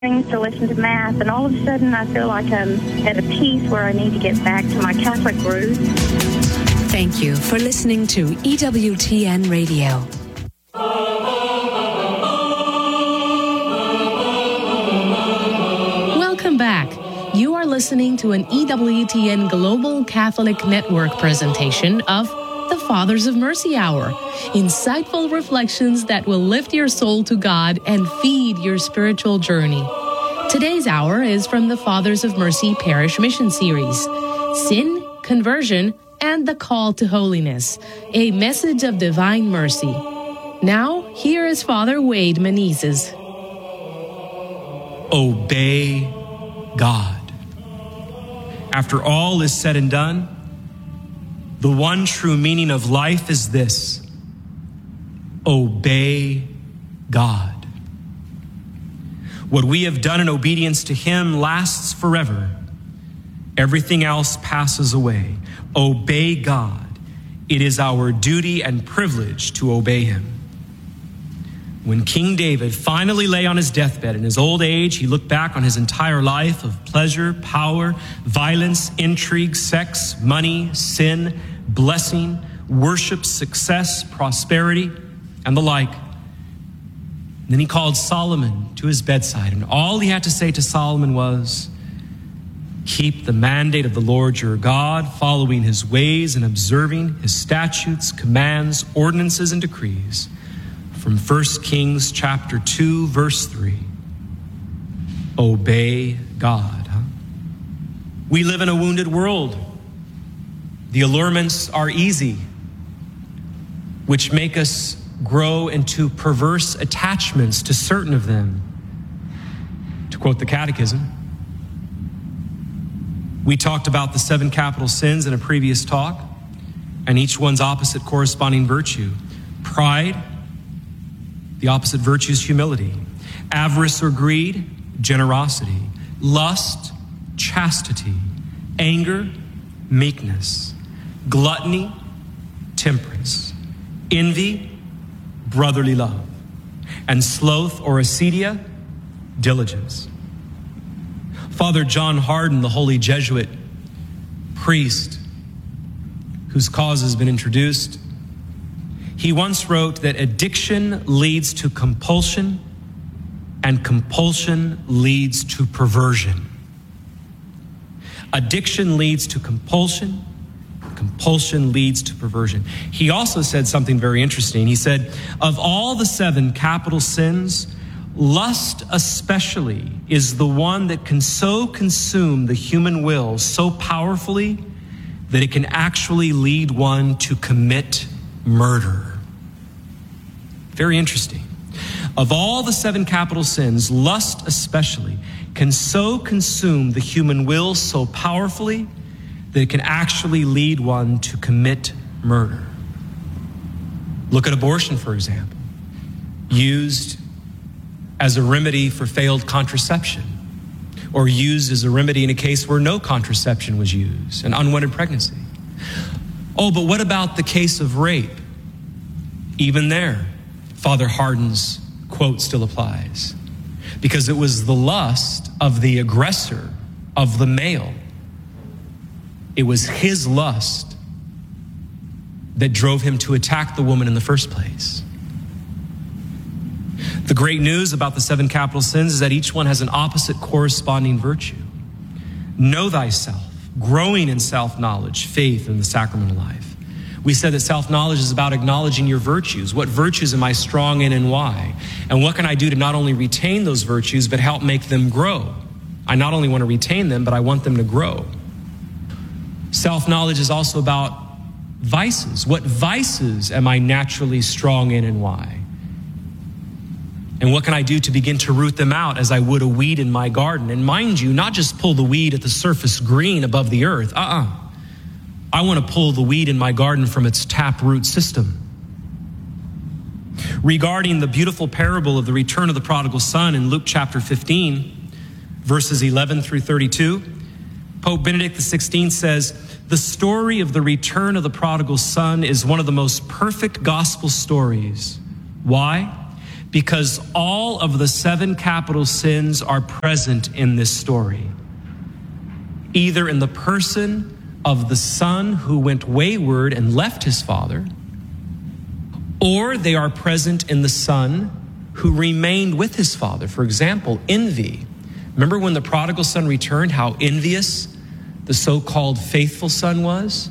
to listen to Mass, and all of a sudden I feel like I'm at a piece where I need to get back to my Catholic roots. Thank you for listening to EWTN Radio. Welcome back. You are listening to an EWTN Global Catholic Network presentation of the Fathers of Mercy Hour. Insightful reflections that will lift your soul to God and feed your spiritual journey. Today's hour is from the Fathers of Mercy Parish Mission Series, Sin, Conversion, and the Call to Holiness, a message of divine mercy. Now, here is Father Wade Menezes. Obey God. After all is said and done, the one true meaning of life is this: obey God. What we have done in obedience to Him lasts forever. Everything else passes away. Obey God. It is our duty and privilege to obey Him. When King David finally lay on his deathbed in his old age, he looked back on his entire life of pleasure, power, violence, intrigue, sex, money, sin, blessing, worship, success, prosperity, and the like. And then he called Solomon to his bedside, and all he had to say to Solomon was, keep the mandate of the Lord your God, following His ways and observing His statutes, commands, ordinances, and decrees. From 1 Kings chapter 2, verse 3. Obey God. We live in a wounded world. The allurements are easy, which make us grow into perverse attachments to certain of them. To quote the Catechism, we talked about the 7 capital sins in a previous talk, and each one's opposite corresponding virtue. Pride, the opposite virtue is humility. Avarice or greed, generosity. Lust, chastity. Anger, meekness. Gluttony, temperance. Envy, brotherly love. And sloth or acedia, diligence. Father John Hardin, the holy Jesuit priest whose cause has been introduced, he once wrote that addiction leads to compulsion and compulsion leads to perversion. Addiction leads to compulsion, compulsion leads to perversion. He also said something very interesting. He said, of all the 7 capital sins, lust especially is the one that can so consume the human will so powerfully that it can actually lead one to commit murder. Very interesting. Of all the 7 capital sins, lust especially can so consume the human will so powerfully that it can actually lead one to commit murder. Look at abortion, for example, used as a remedy for failed contraception, or used as a remedy in a case where no contraception was used, an unwanted pregnancy. Oh, but what about the case of rape? Even there, Father Hardin's quote still applies, because it was the lust of the aggressor, of the male. It was his lust that drove him to attack the woman in the first place. The great news about the 7 capital sins is that each one has an opposite corresponding virtue. Know thyself, growing in self-knowledge, faith, and the sacramental life. We said that self-knowledge is about acknowledging your virtues. What virtues am I strong in and why? And what can I do to not only retain those virtues, but help make them grow? I not only want to retain them, but I want them to grow. Self-knowledge is also about vices. What vices am I naturally strong in and why? And what can I do to begin to root them out as I would a weed in my garden? And mind you, not just pull the weed at the surface green above the earth. I want to pull the weed in my garden from its taproot system. Regarding the beautiful parable of the return of the prodigal son in Luke chapter 15, verses 11 through 32, Pope Benedict XVI says, the story of the return of the prodigal son is one of the most perfect gospel stories. Why? because all of the 7 capital sins are present in this story, either in the person of the son who went wayward and left his father, or they are present in the son who remained with his father. For example, envy. Remember when the prodigal son returned, how envious the so-called faithful son was?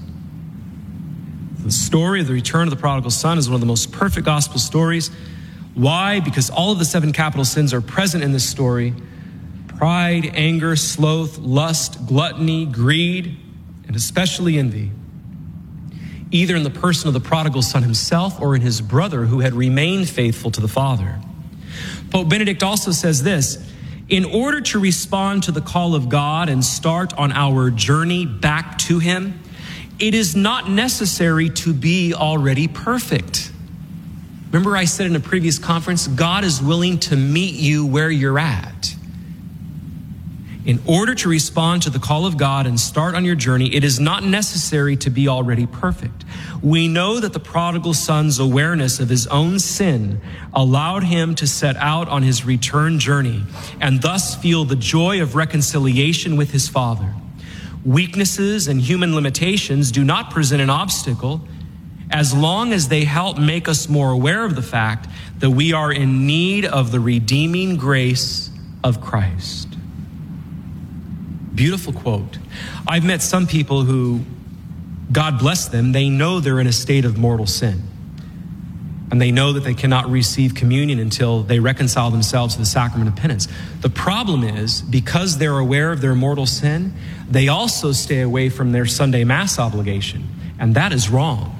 The story of the return of the prodigal son is one of the most perfect gospel stories. Why? Because all of the 7 capital sins are present in this story. Pride, anger, sloth, lust, gluttony, greed, and especially envy. Either in the person of the prodigal son himself or in his brother who had remained faithful to the father. Pope Benedict also says this: in order to respond to the call of God and start on our journey back to him, it is not necessary to be already perfect. Remember I said in a previous conference, God is willing to meet you where you're at. In order to respond to the call of God and start on your journey, it is not necessary to be already perfect. We know that the prodigal son's awareness of his own sin allowed him to set out on his return journey and thus feel the joy of reconciliation with his father. Weaknesses and human limitations do not present an obstacle as long as they help make us more aware of the fact that we are in need of the redeeming grace of Christ. Beautiful quote. I've met some people who, God bless them, they know they're in a state of mortal sin. And they know that they cannot receive communion until they reconcile themselves to the sacrament of penance. The problem is, because they're aware of their mortal sin, they also stay away from their Sunday Mass obligation. And that is wrong.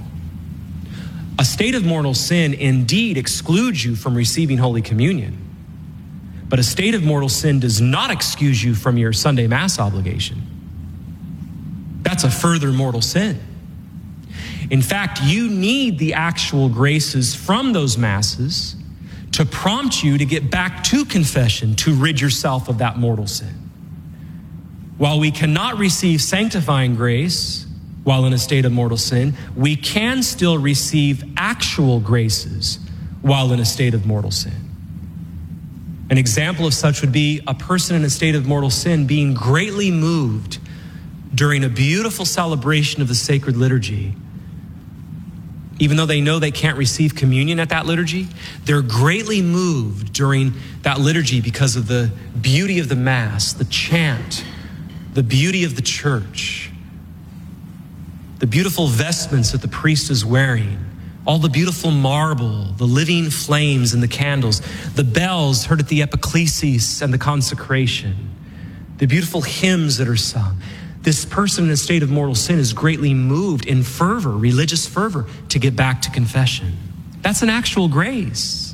A state of mortal sin indeed excludes you from receiving Holy Communion. But a state of mortal sin does not excuse you from your Sunday Mass obligation. That's a further mortal sin. In fact, you need the actual graces from those Masses to prompt you to get back to confession, to rid yourself of that mortal sin. While we cannot receive sanctifying grace while in a state of mortal sin, we can still receive actual graces while in a state of mortal sin. An example of such would be a person in a state of mortal sin being greatly moved during a beautiful celebration of the sacred liturgy. Even though they know they can't receive communion at that liturgy, they're greatly moved during that liturgy because of the beauty of the Mass, the chant, the beauty of the church, the beautiful vestments that the priest is wearing, all the beautiful marble, the living flames and the candles, the bells heard at the epiclesis and the consecration, the beautiful hymns that are sung. This person in a state of mortal sin is greatly moved in fervor, religious fervor, to get back to confession. That's an actual grace.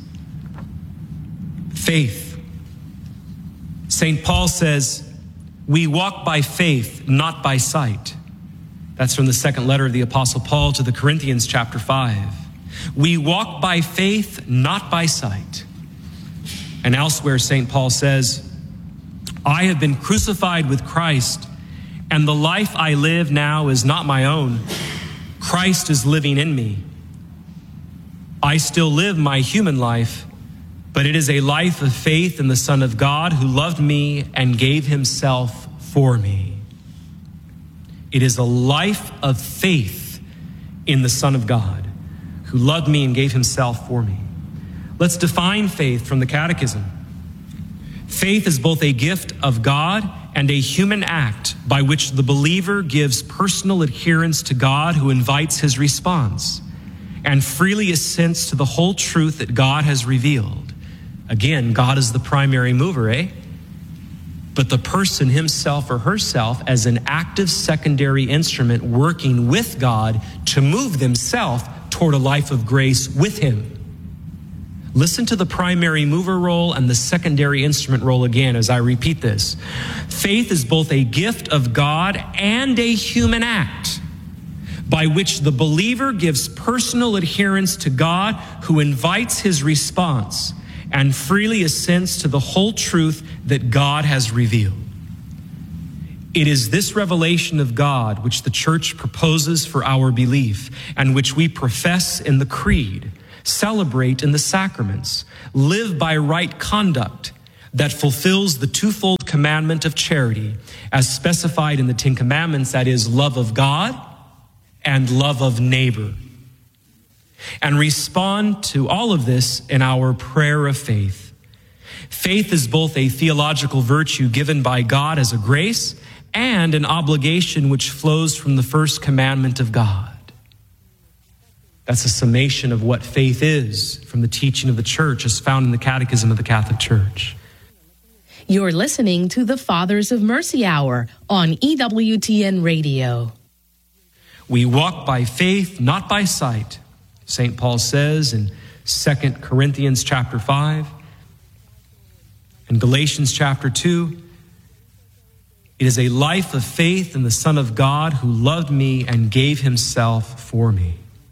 Faith. St. Paul says, we walk by faith, not by sight. That's from the second letter of the Apostle Paul to the Corinthians, chapter 5. We walk by faith, not by sight. And elsewhere, St. Paul says, I have been crucified with Christ, and the life I live now is not my own. Christ is living in me. I still live my human life, but it is a life of faith in the Son of God who loved me and gave himself for me. It is a life of faith in the Son of God who loved me and gave himself for me. Let's define faith from the Catechism. Faith is both a gift of God and a human act by which the believer gives personal adherence to God who invites his response and freely assents to the whole truth that God has revealed. Again, God is the primary mover, But the person himself or herself as an active secondary instrument working with God to move themselves toward a life of grace with him. Listen to the primary mover role and the secondary instrument role again as I repeat this. Faith is both a gift of God and a human act by which the believer gives personal adherence to God who invites his response and freely assents to the whole truth that God has revealed. It is this revelation of God which the Church proposes for our belief and which we profess in the Creed, celebrate in the sacraments, live by right conduct that fulfills the twofold commandment of charity as specified in the Ten Commandments, that is, love of God and love of neighbor. And respond to all of this in our prayer of faith. Faith is both a theological virtue given by God as a grace and an obligation which flows from the first commandment of God. That's a summation of what faith is from the teaching of the church as found in the Catechism of the Catholic Church. You're listening to the Fathers of Mercy Hour on EWTN Radio. We walk by faith, not by sight. St. Paul says in 2 Corinthians chapter 5, in Galatians chapter 2, it is a life of faith in the Son of God who loved me and gave himself for me.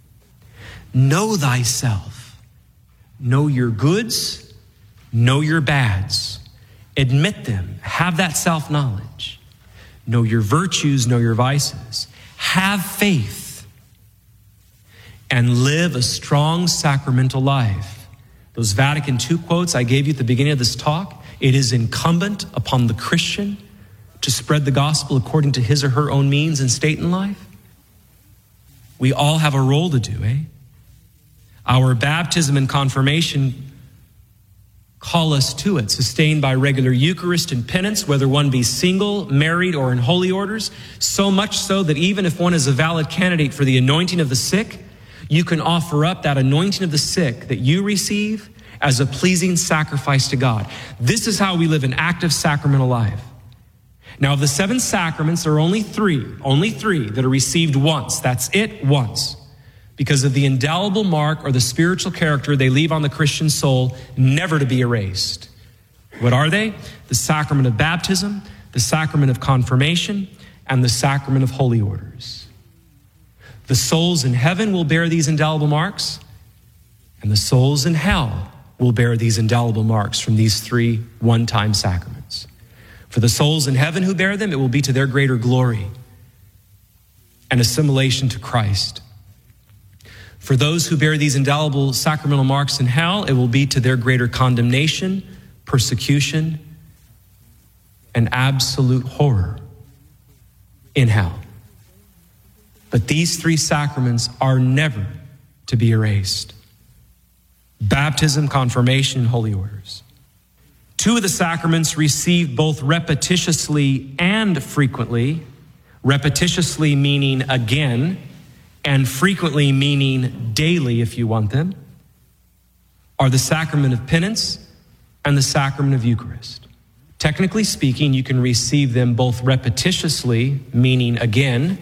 Know thyself. Know your goods. Know your bads. Admit them. Have that self-knowledge. Know your virtues. Know your vices. Have faith. And live a strong sacramental life. Those Vatican II quotes I gave you at the beginning of this talk, it is incumbent upon the Christian to spread the gospel according to his or her own means and state in life. We all have a role to do, Our baptism and confirmation call us to it, sustained by regular Eucharist and penance, whether one be single, married, or in holy orders, so much so that even if one is a valid candidate for the anointing of the sick, you can offer up that anointing of the sick that you receive as a pleasing sacrifice to God. This is how we live an active sacramental life. Now, of the 7 sacraments, there are only three that are received once. That's it, once. Because of the indelible mark or the spiritual character they leave on the Christian soul, never to be erased. What are they? The sacrament of baptism, the sacrament of confirmation, and the sacrament of holy orders. The souls in heaven will bear these indelible marks, and the souls in hell will bear these indelible marks from these 3 one-time sacraments. For the souls in heaven who bear them, it will be to their greater glory and assimilation to Christ. For those who bear these indelible sacramental marks in hell, it will be to their greater condemnation, persecution, and absolute horror in hell. But these 3 sacraments are never to be erased. Baptism, confirmation, and holy orders. 2 of the sacraments received both repetitiously and frequently. Repetitiously meaning again, and frequently meaning daily if you want them, are the sacrament of penance and the sacrament of Eucharist. Technically speaking, you can receive them both repetitiously, meaning again,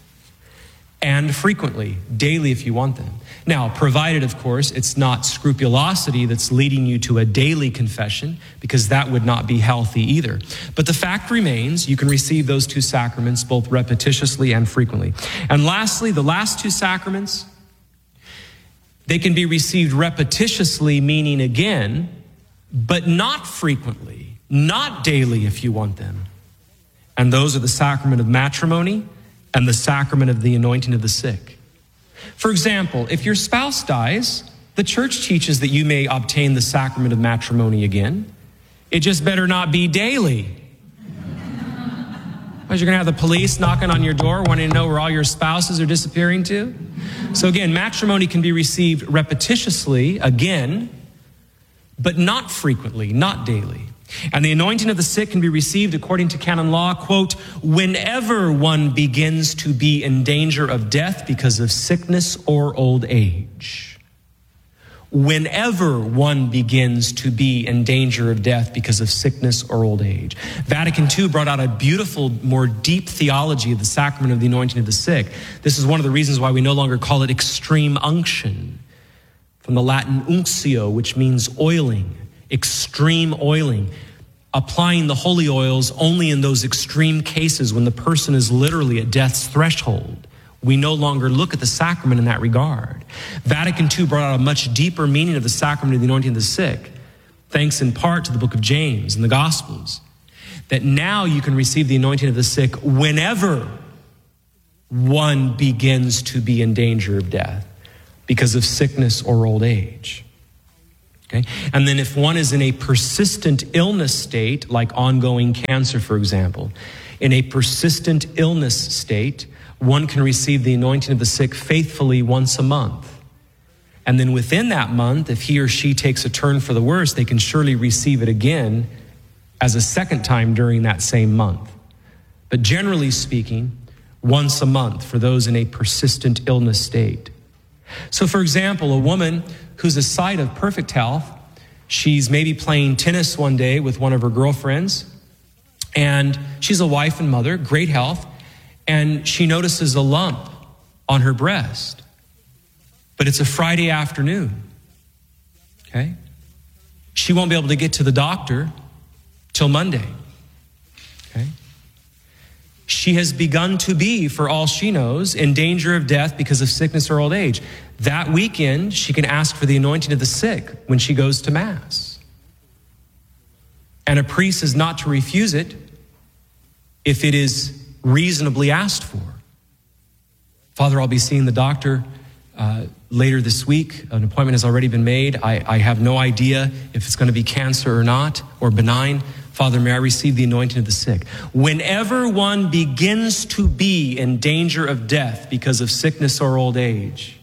and frequently, daily if you want them. Now, provided, of course, it's not scrupulosity that's leading you to a daily confession, because that would not be healthy either. But the fact remains, you can receive those 2 sacraments both repetitiously and frequently. And lastly, the last 2 sacraments, they can be received repetitiously, meaning again, but not frequently, not daily if you want them. And those are the sacrament of matrimony and the sacrament of the anointing of the sick. For example, if your spouse dies, the church teaches that you may obtain the sacrament of matrimony again. It just better not be daily. Because you're going to have the police knocking on your door wanting to know where all your spouses are disappearing to. So again, matrimony can be received repetitiously, again, but not frequently, not daily. And the anointing of the sick can be received according to canon law, quote, whenever one begins to be in danger of death because of sickness or old age. Whenever one begins to be in danger of death because of sickness or old age. Vatican II brought out a beautiful, more deep theology of the sacrament of the anointing of the sick. This is one of the reasons why we no longer call it extreme unction, from the Latin unctio, which means oiling. Extreme oiling, applying the holy oils only in those extreme cases when the person is literally at death's threshold. We no longer look at the sacrament in that regard. Vatican II brought out a much deeper meaning of the sacrament of the anointing of the sick, thanks in part to the book of James and the Gospels, that now you can receive the anointing of the sick whenever one begins to be in danger of death. because of sickness or old age. Okay? And then if one is in a persistent illness state, like ongoing cancer, for example, in a persistent illness state, one can receive the anointing of the sick faithfully once a month. And then within that month, if he or she takes a turn for the worse, they can surely receive it again as a second time during that same month. But generally speaking, once a month for those in a persistent illness state. So for example, a woman who's a sight of perfect health, she's maybe playing tennis one day with one of her girlfriends, and she's a wife and mother, great health, and she notices a lump on her breast. But it's a Friday afternoon, okay? She won't be able to get to the doctor till Monday, okay? She has begun to be, for all she knows, in danger of death because of sickness or old age. That weekend, she can ask for the anointing of the sick when she goes to Mass. And a priest is not to refuse it if it is reasonably asked for. Father, I'll be seeing the doctor later this week. An appointment has already been made. I have no idea if it's going to be cancer or not, or benign. Father, may I receive the anointing of the sick. Whenever one begins to be in danger of death because of sickness or old age,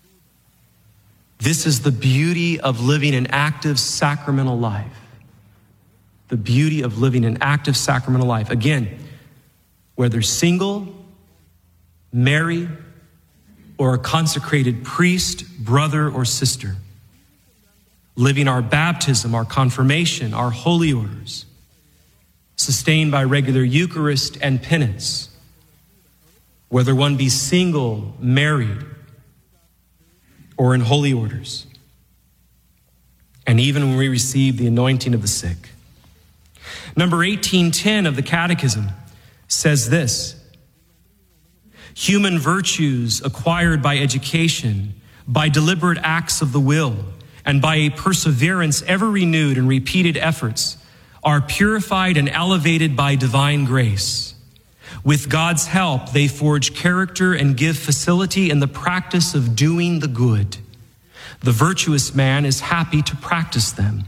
this is the beauty of living an active sacramental life. The beauty of living an active sacramental life. Again, whether single, married, or a consecrated priest, brother, or sister, living our baptism, our confirmation, our holy orders, sustained by regular Eucharist and penance, whether one be single, married, or in holy orders, and even when we receive the anointing of the sick. Number 1810 of the Catechism says this: human virtues acquired by education, by deliberate acts of the will, and by a perseverance ever renewed in repeated efforts, are purified and elevated by divine grace. With God's help, they forge character and give facility in the practice of doing the good. The virtuous man is happy to practice them.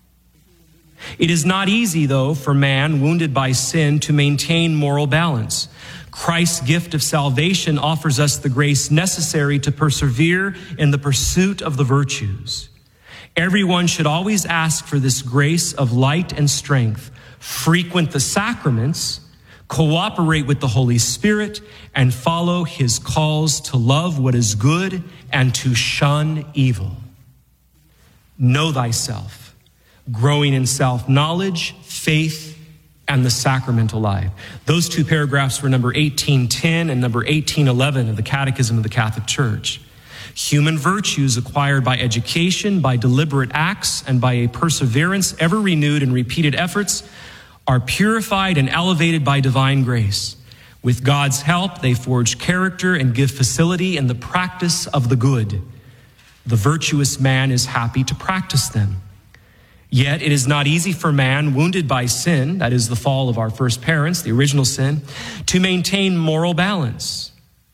It is not easy, though, for man wounded by sin to maintain moral balance. Christ's gift of salvation offers us the grace necessary to persevere in the pursuit of the virtues. Everyone should always ask for this grace of light and strength, frequent the sacraments, cooperate with the Holy Spirit, and follow his calls to love what is good and to shun evil. Know thyself, growing in self-knowledge, faith, and the sacramental life. Those two paragraphs were number 1810 and number 1811 of the Catechism of the Catholic Church. Human virtues acquired by education, by deliberate acts, and by a perseverance ever renewed in repeated efforts are purified and elevated by divine grace. With God's help, they forge character and give facility in the practice of the good. The virtuous man is happy to practice them. Yet it is not easy for man wounded by sin, that is the fall of our first parents, the original sin, to maintain moral balance.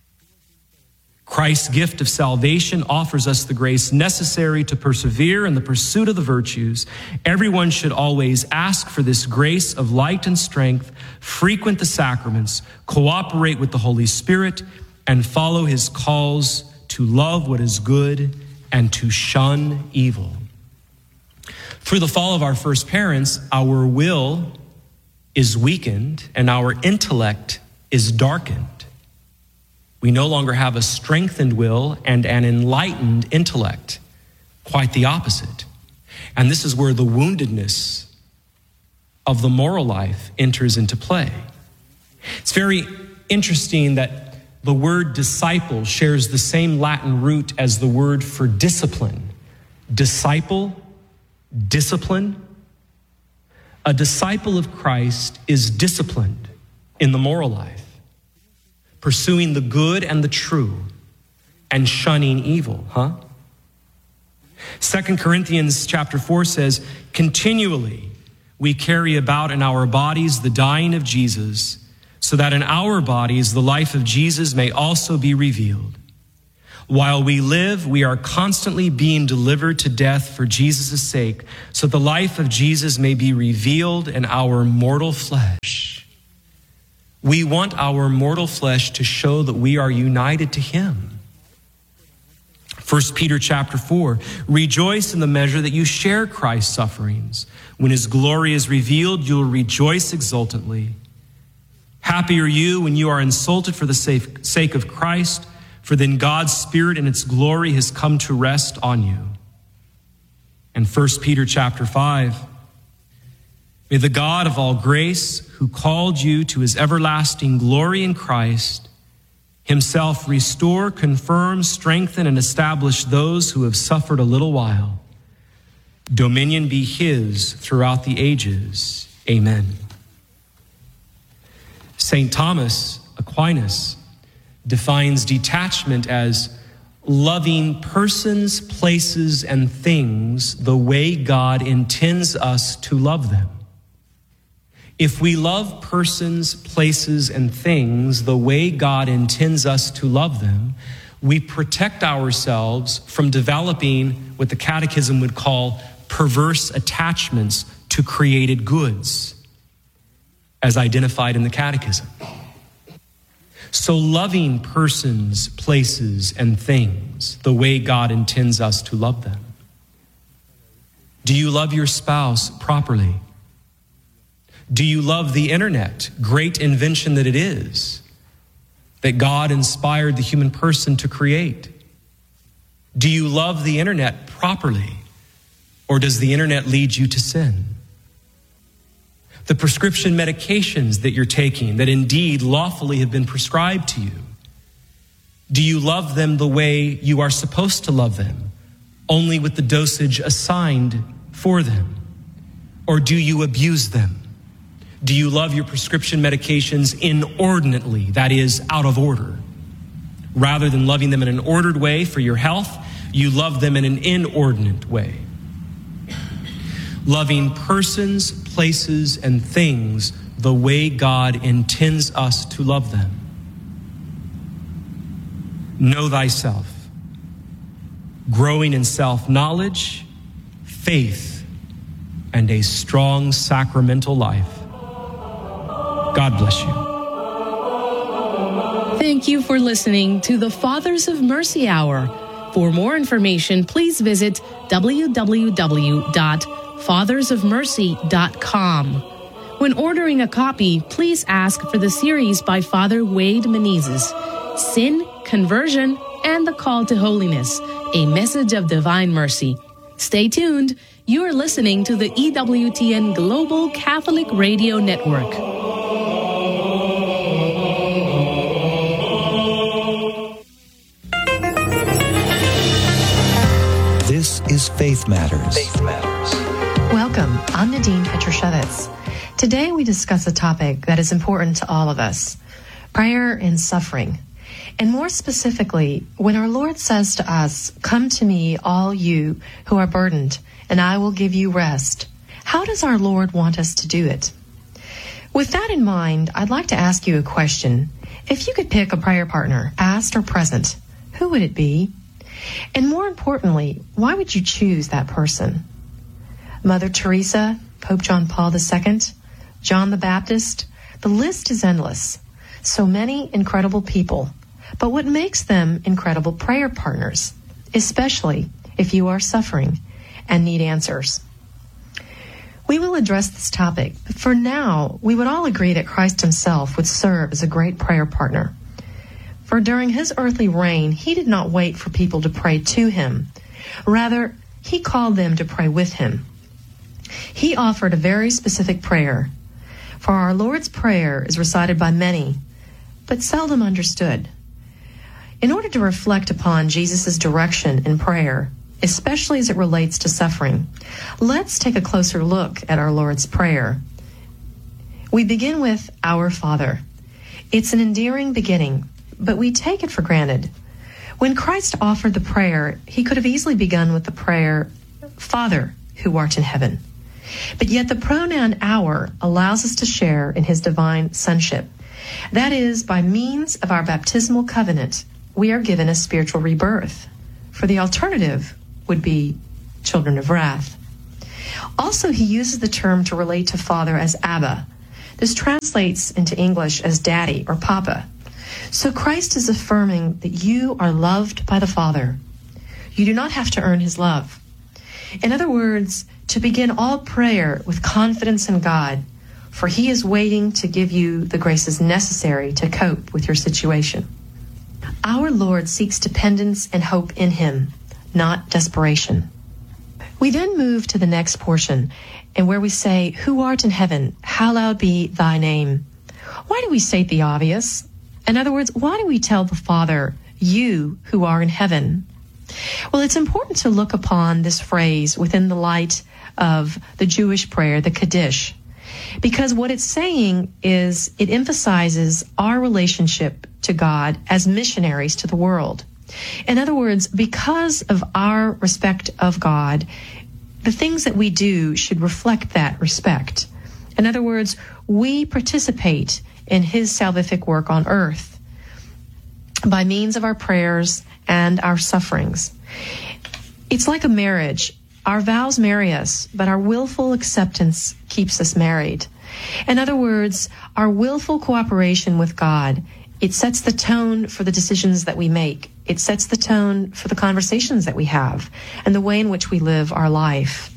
Christ's gift of salvation offers us the grace necessary to persevere in the pursuit of the virtues. Everyone should always ask for this grace of light and strength, frequent the sacraments, cooperate with the Holy Spirit, and follow his calls to love what is good and to shun evil. Through the fall of our first parents, our will is weakened and our intellect is darkened. We no longer have a strengthened will and an enlightened intellect. Quite the opposite. And this is where the woundedness of the moral life enters into play. It's very interesting that the word disciple shares the same Latin root as the word for discipline. Disciple, discipline. A disciple of Christ is disciplined in the moral life, pursuing the good and the true, and shunning evil, 2 Corinthians chapter 4 says, continually we carry about in our bodies the dying of Jesus, so that in our bodies the life of Jesus may also be revealed. While we live, we are constantly being delivered to death for Jesus' sake, so the life of Jesus may be revealed in our mortal flesh. We want our mortal flesh to show that we are united to him. 1 Peter chapter 4, rejoice in the measure that you share Christ's sufferings. When his glory is revealed, you will rejoice exultantly. Happy are you when you are insulted for the sake of Christ, for then God's Spirit in its glory has come to rest on you. And 1 Peter chapter 5, may the God of all grace, who called you to his everlasting glory in Christ, himself restore, confirm, strengthen, and establish those who have suffered a little while. Dominion be his throughout the ages. Amen. St. Thomas Aquinas defines detachment as loving persons, places, and things the way God intends us to love them. If we love persons, places, and things the way God intends us to love them, we protect ourselves from developing what the Catechism would call perverse attachments to created goods, as identified in the Catechism. So loving persons, places, and things the way God intends us to love them. Do you love your spouse properly? Do you love the internet, great invention that it is, that God inspired the human person to create? Do you love the internet properly, or does the internet lead you to sin? The prescription medications that you're taking that indeed lawfully have been prescribed to you, do you love them the way you are supposed to love them, only with the dosage assigned for them? Or do you abuse them? Do you love your prescription medications inordinately, that is, out of order? Rather than loving them in an ordered way for your health, you love them in an inordinate way. Loving persons, places, and things the way God intends us to love them. Know thyself, growing in self-knowledge, faith, and a strong sacramental life. God bless you. Thank you for listening to the Fathers of Mercy Hour. For more information, please visit www.fathersofmercy.com. When ordering a copy, please ask for the series by Father Wade Menezes, Sin, Conversion, and the Call to Holiness, a message of divine mercy. Stay tuned. You are listening to the EWTN Global Catholic Radio Network. This is Faith Matters. Faith Matters. Welcome. I'm Nadine Petrushevitz. Today we discuss a topic that is important to all of us, prayer and suffering. And more specifically, when our Lord says to us, "Come to me, all you who are burdened, and I will give you rest," how does our Lord want us to do it? With that in mind, I'd like to ask you a question. If you could pick a prayer partner, past or present, who would it be? And more importantly, why would you choose that person? Mother Teresa, Pope John Paul II, John the Baptist, the list is endless. So many incredible people. But what makes them incredible prayer partners, especially if you are suffering and need answers? We will address this topic, but for now, we would all agree that Christ himself would serve as a great prayer partner. For during his earthly reign, he did not wait for people to pray to him. Rather, he called them to pray with him. He offered a very specific prayer. For our Lord's Prayer is recited by many, but seldom understood. In order to reflect upon Jesus' direction in prayer, especially as it relates to suffering, let's take a closer look at our Lord's Prayer. We begin with Our Father. It's an endearing beginning, but we take it for granted. When Christ offered the prayer, he could have easily begun with the prayer, Father, who art in heaven. But yet the pronoun our allows us to share in his divine sonship. That is, by means of our baptismal covenant, we are given a spiritual rebirth, for the alternative would be children of wrath. Also, he uses the term to relate to Father as Abba. This translates into English as Daddy or Papa. So Christ is affirming that you are loved by the Father. You do not have to earn his love. In other words, to begin all prayer with confidence in God, for he is waiting to give you the graces necessary to cope with your situation. Our Lord seeks dependence and hope in him, not desperation. We then move to the next portion, and where we say, "Who art in heaven, hallowed be thy name." Why do we state the obvious? In other words, why do we tell the Father, "You who are in heaven"? Well, it's important to look upon this phrase within the light of the Jewish prayer, the Kaddish, because what it's saying is it emphasizes our relationship to God as missionaries to the world. In other words, because of our respect of God, the things that we do should reflect that respect. In other words, we participate in his salvific work on earth by means of our prayers and our sufferings. It's like a marriage. Our vows marry us, but our willful acceptance keeps us married. In other words, our willful cooperation with God, it sets the tone for the decisions that we make. It sets the tone for the conversations that we have and the way in which we live our life.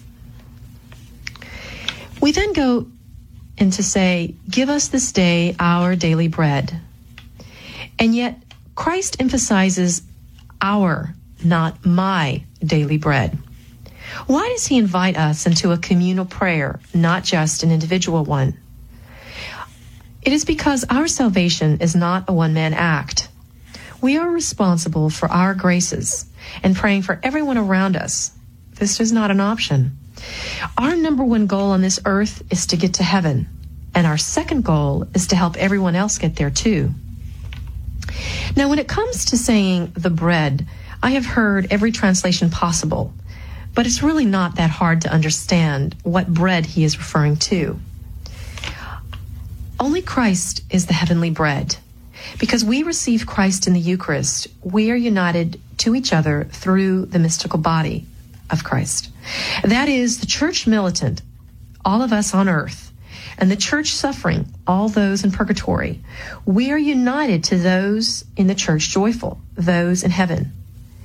We then go into say, "Give us this day our daily bread." And yet Christ emphasizes our, not my, daily bread. Why does he invite us into a communal prayer, not just an individual one? It is because our salvation is not a one-man act. We are responsible for our graces and praying for everyone around us. This is not an option. Our number one goal on this earth is to get to heaven, and our second goal is to help everyone else get there too. Now, when it comes to saying the bread, I have heard every translation possible, but it's really not that hard to understand what bread he is referring to. Only Christ is the heavenly bread. Because we receive Christ in the Eucharist, we are united to each other through the mystical body of Christ. That is, the church militant, all of us on earth, and the church suffering, all those in purgatory. We are united to those in the church joyful, those in heaven.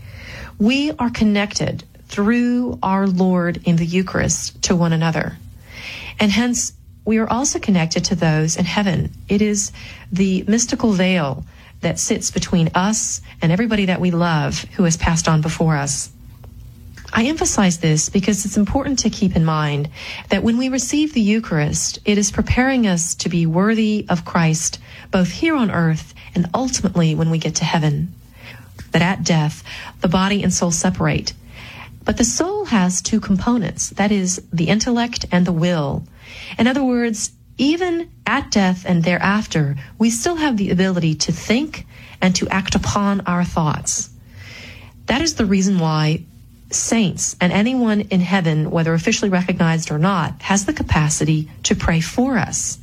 We are connected through our Lord in the Eucharist to one another. And hence, we are also connected to those in heaven. It is the mystical veil that sits between us and everybody that we love who has passed on before us. I emphasize this because it's important to keep in mind that when we receive the Eucharist, it is preparing us to be worthy of Christ, both here on earth and ultimately when we get to heaven. That at death, the body and soul separate. But the soul has two components, that is, the intellect and the will. In other words, even at death and thereafter, we still have the ability to think and to act upon our thoughts. That is the reason why saints and anyone in heaven, whether officially recognized or not, has the capacity to pray for us.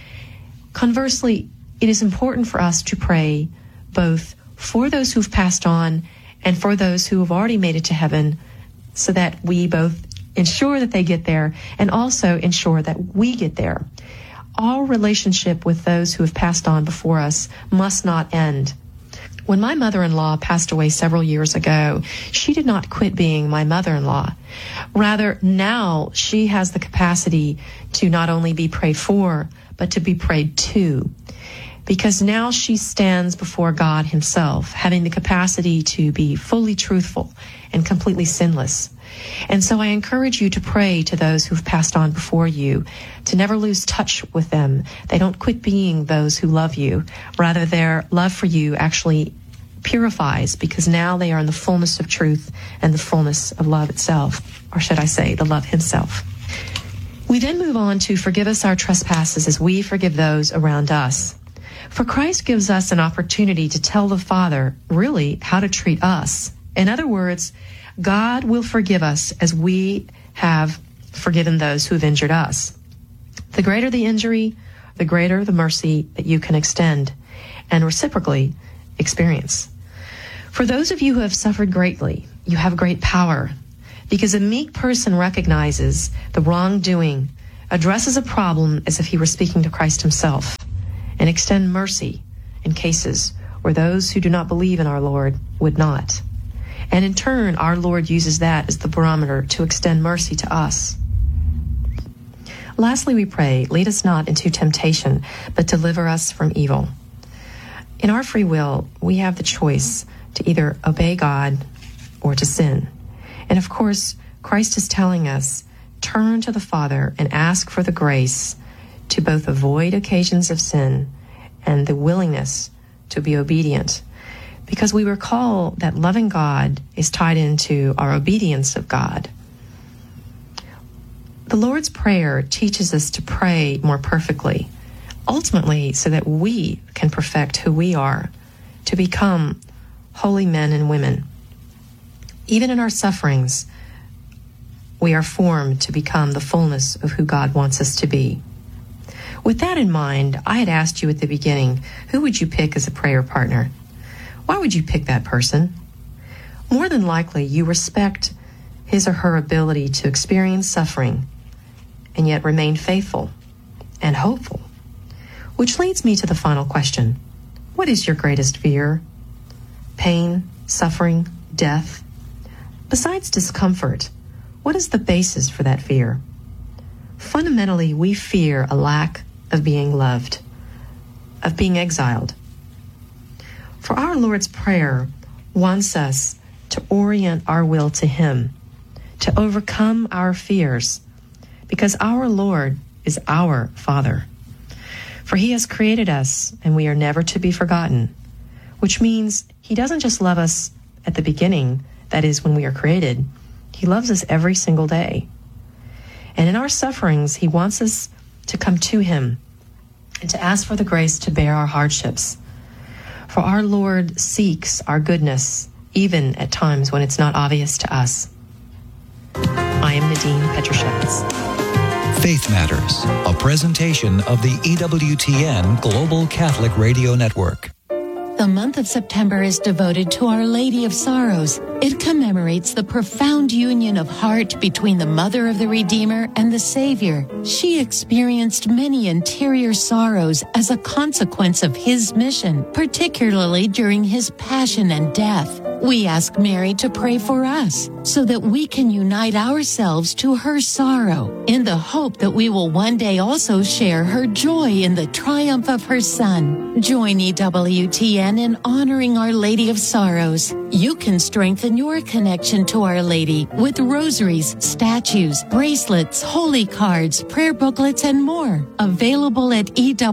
Conversely, it is important for us to pray both for those who've passed on and for those who have already made it to heaven, so that we both ensure that they get there and also ensure that we get there. Our relationship with those who have passed on before us must not end. When my mother-in-law passed away several years ago, she did not quit being my mother-in-law. Rather, now she has the capacity to not only be prayed for, but to be prayed to. Because now she stands before God himself, having the capacity to be fully truthful and completely sinless. And so I encourage you to pray to those who've passed on before you, to never lose touch with them. They don't quit being those who love you. Rather, their love for you actually purifies, because now they are in the fullness of truth and the fullness of love itself, or should I say, the love himself. We then move on to forgive us our trespasses as we forgive those around us. For Christ gives us an opportunity to tell the Father, really, how to treat us. In other words, God will forgive us as we have forgiven those who have injured us. The greater the injury, the greater the mercy that you can extend and reciprocally experience. For those of you who have suffered greatly, you have great power, because a meek person recognizes the wrongdoing, addresses a problem as if he were speaking to Christ himself, and extend mercy in cases where those who do not believe in our Lord would not. And in turn, our Lord uses that as the barometer to extend mercy to us. Lastly, we pray, lead us not into temptation, but deliver us from evil. In our free will, we have the choice to either obey God or to sin. And of course, Christ is telling us, turn to the Father and ask for the grace to both avoid occasions of sin and the willingness to be obedient. Because we recall that loving God is tied into our obedience of God. The Lord's Prayer teaches us to pray more perfectly, ultimately so that we can perfect who we are, to become holy men and women. Even in our sufferings, we are formed to become the fullness of who God wants us to be. With that in mind, I had asked you at the beginning, who would you pick as a prayer partner? Why would you pick that person? More than likely, you respect his or her ability to experience suffering and yet remain faithful and hopeful. Which leads me to the final question. What is your greatest fear? Pain, suffering, death? Besides discomfort, what is the basis for that fear? Fundamentally, we fear a lack of being loved, of being exiled. For our Lord's Prayer wants us to orient our will to him, to overcome our fears, because our Lord is our Father. For he has created us, and we are never to be forgotten, which means he doesn't just love us at the beginning, that is, when we are created. He loves us every single day. And in our sufferings, he wants us to come to him and to ask for the grace to bear our hardships. For our Lord seeks our goodness, even at times when it's not obvious to us. I am Nadine Petrushevitz. Faith Matters, a presentation of the EWTN Global Catholic Radio Network. The month of September is devoted to Our Lady of Sorrows. It commemorates the profound union of heart between the Mother of the Redeemer and the Savior. She experienced many interior sorrows as a consequence of his mission, particularly during his passion and death. We ask Mary to pray for us so that we can unite ourselves to her sorrow in the hope that we will one day also share her joy in the triumph of her Son. Join EWTN in honoring Our Lady of Sorrows. You can strengthen your connection to Our Lady with rosaries, statues, bracelets, holy cards, prayer booklets, and more. Available at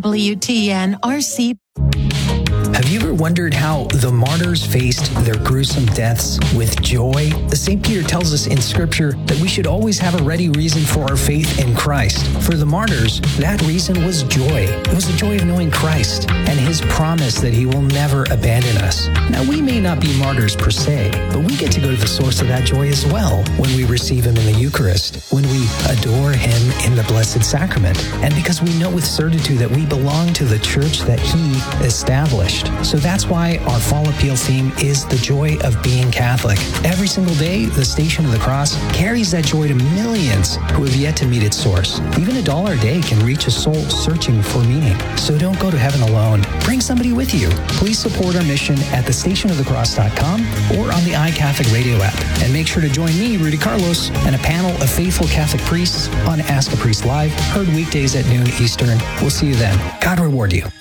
EWTN-RC. Have you ever wondered how the martyrs faced their gruesome deaths with joy? St. Peter tells us in Scripture that we should always have a ready reason for our faith in Christ. For the martyrs, that reason was joy. It was the joy of knowing Christ and his promise that he will never abandon us. Now, we may not be martyrs per se, but we get to go to the source of that joy as well when we receive him in the Eucharist, when we adore him in the Blessed Sacrament, and because we know with certitude that we belong to the church that he established. So that's why our fall appeal theme is the joy of being Catholic. Every single day, the Station of the Cross carries that joy to millions who have yet to meet its source. Even $1 a day can reach a soul searching for meaning. So don't go to heaven alone. Bring somebody with you. Please support our mission at thestationofthecross.com or on the iCatholic radio app. And make sure to join me, Rudy Carlos, and a panel of faithful Catholic priests on Ask a Priest Live, heard weekdays at noon Eastern. We'll see you then. God reward you.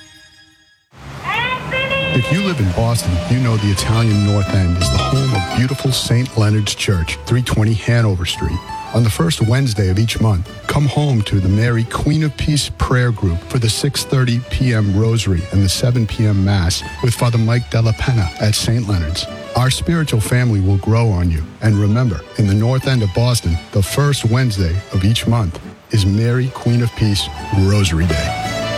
If you live in Boston, you know the Italian North End is the home of beautiful St. Leonard's Church, 320 Hanover Street. On the first Wednesday of each month, come home to the Mary Queen of Peace prayer group for the 6:30 p.m. Rosary and the 7 p.m. Mass with Father Mike Della Penna at St. Leonard's. Our spiritual family will grow on you. And remember, in the North End of Boston, the first Wednesday of each month is Mary Queen of Peace Rosary Day.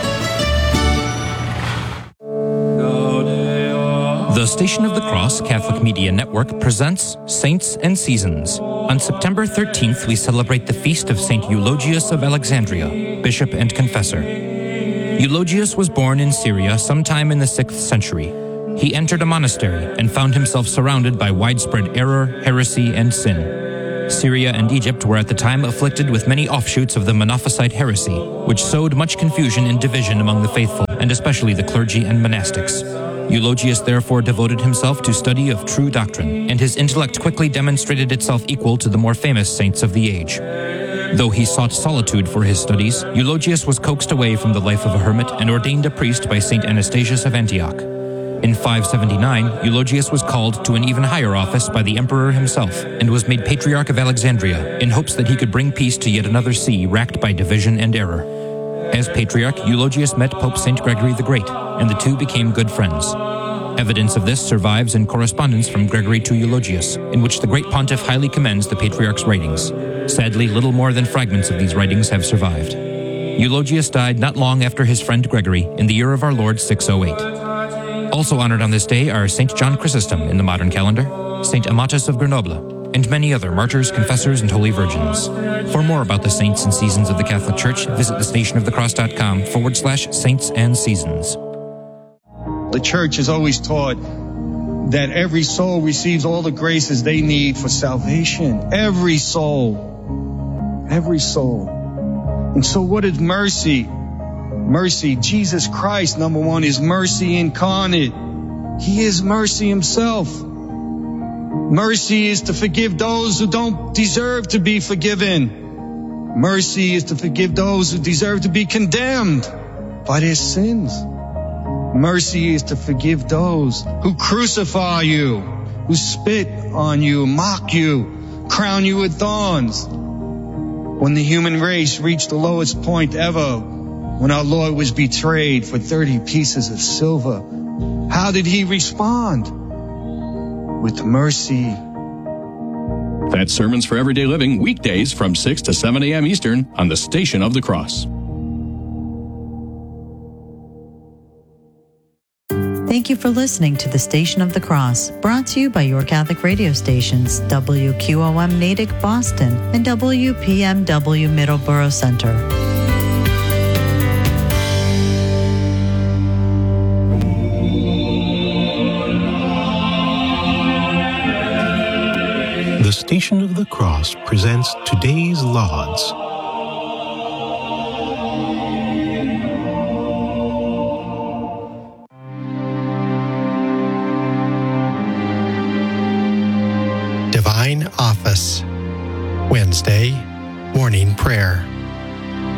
The Station of the Cross Catholic Media Network presents Saints and Seasons. On September 13th, we celebrate the feast of St. Eulogius of Alexandria, Bishop and Confessor. Eulogius was born in Syria sometime in the 6th century. he entered a monastery and found himself surrounded by widespread error, heresy, and sin. Syria and Egypt were at the time afflicted with many offshoots of the Monophysite heresy, which sowed much confusion and division among the faithful, and especially the clergy and monastics. Eulogius therefore devoted himself to study of true doctrine, and his intellect quickly demonstrated itself equal to the more famous saints of the age. Though he sought solitude for his studies, Eulogius was coaxed away from the life of a hermit and ordained a priest by St. Anastasius of Antioch. In 579, Eulogius was called to an even higher office by the emperor himself and was made Patriarch of Alexandria in hopes that he could bring peace to yet another see racked by division and error. As Patriarch, Eulogius met Pope St. Gregory the Great, and the two became good friends. Evidence of this survives in correspondence from Gregory to Eulogius, in which the great pontiff highly commends the Patriarch's writings. Sadly, little more than fragments of these writings have survived. Eulogius died not long after his friend Gregory in the year of our Lord 608. Also honored on this day are St. John Chrysostom in the modern calendar, St. Amatus of Grenoble, and many other martyrs, confessors, and holy virgins. For more about the saints and seasons of the Catholic Church, visit thestationofthecross.com/saints and seasons. The Church has always taught that every soul receives all the graces they need for salvation. Every soul. Every soul. And so what is mercy? Mercy, Jesus Christ, number one, is mercy incarnate. He is mercy himself. Mercy is to forgive those who don't deserve to be forgiven. Mercy is to forgive those who deserve to be condemned by their sins. Mercy is to forgive those who crucify you, who spit on you, mock you, crown you with thorns. When the human race reached the lowest point ever, when our Lord was betrayed for 30 pieces of silver, how did he respond? With mercy. That's Sermons for Everyday Living, weekdays from 6 to 7 a.m. Eastern on the Station of the Cross. Thank you for listening to the Station of the Cross, brought to you by your Catholic radio stations, WQOM Natick, Boston, and WPMW Middleborough Center. The Station of the Cross presents today's Lauds. Divine Office, Wednesday, Morning Prayer.